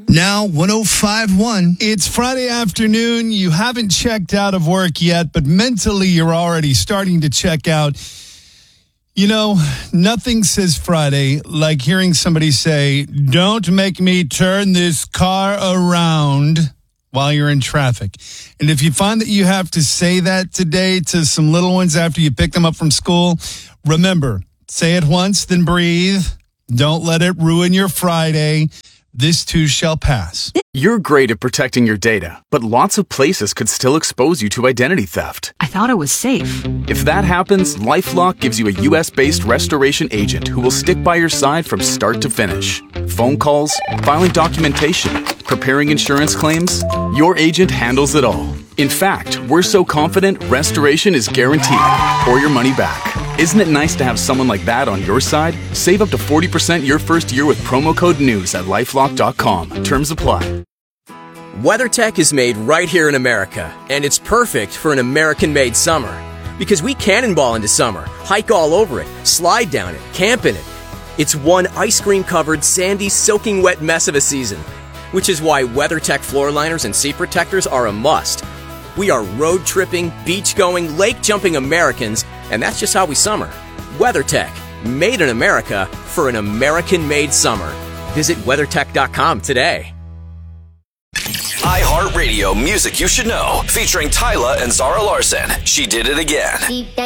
Now 105.1. It's Friday afternoon. You haven't checked out of work yet, but mentally you're already starting to check out. You know, nothing says Friday like hearing somebody say, "Don't make me turn this car around," while you're in traffic. And if you find that you have to say that today to some little ones after you pick them up from school, remember, say it once, then breathe. Don't let it ruin your Friday. This too shall pass. You're great at protecting your data, but lots of places could still expose you to identity theft. I thought it was safe. If that happens, LifeLock gives you a U.S.-based restoration agent who will stick by your side from start to finish. Phone calls, filing documentation, preparing insurance claims, your agent handles it all. In fact, we're so confident restoration is guaranteed or your money back. Isn't it nice to have someone like that on your side? Save up to 40% your first year with promo code NEWS at LifeLock.com. Terms apply. WeatherTech is made right here in America, and it's perfect for an American-made summer. Because we cannonball into summer, hike all over it, slide down it, camp in it. It's one ice cream-covered, sandy, soaking wet mess of a season. Which is why WeatherTech floor liners and seat protectors are a must. We are road-tripping, beach-going, lake-jumping Americans, and that's just how we summer. WeatherTech, made in America for an American-made summer. Visit WeatherTech.com today. iHeartRadio Music You Should Know, featuring Tyla and Zara Larson. She Did It Again.